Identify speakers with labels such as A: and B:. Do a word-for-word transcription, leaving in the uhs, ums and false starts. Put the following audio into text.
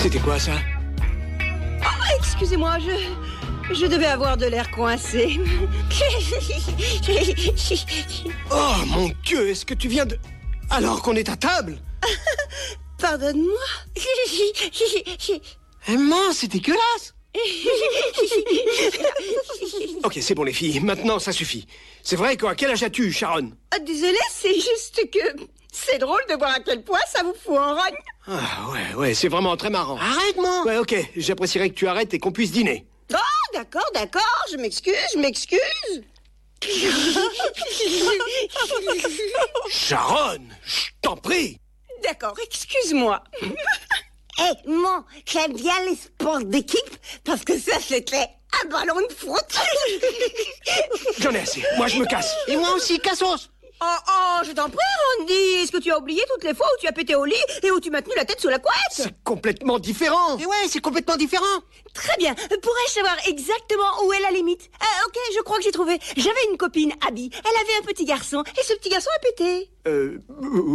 A: C'était quoi ça?
B: Oh, excusez-moi, je... Je devais avoir de l'air coincé.
A: Oh mon Dieu, est-ce que tu viens de... Alors qu'on est à table?
B: Pardonne-moi.
A: Emma, c'est dégueulasse. Ok, c'est bon les filles, maintenant ça suffit. C'est vrai qu'à quel âge as-tu, Sharon?
B: Ah, désolée, c'est juste que... C'est drôle de voir à quel point ça vous fout en rogne.
A: Ah ouais, ouais, c'est vraiment très marrant.
C: Arrête, moi.
A: Ouais, ok, j'apprécierais que tu arrêtes et qu'on puisse dîner.
B: Oh, d'accord, d'accord, je m'excuse, je m'excuse.
A: Sharon, je t'en prie.
B: D'accord, excuse-moi.
D: Hé, hey, mon, j'aime bien les sports d'équipe parce que ça, c'était un ballon de foot.
A: J'en ai assez, moi je me casse.
C: Et moi aussi, cassos.
B: Oh, oh, je t'en prie, Randy. Est-ce que tu as oublié toutes les fois où tu as pété au lit et où tu m'as tenu la tête sous la couette?
A: C'est complètement différent.
C: Et ouais, c'est complètement différent.
B: Très bien. Pourrais-je savoir exactement où est la limite? euh, Ok, je crois que j'ai trouvé. J'avais une copine, Abby. Elle avait un petit garçon et ce petit garçon a pété.
A: Euh...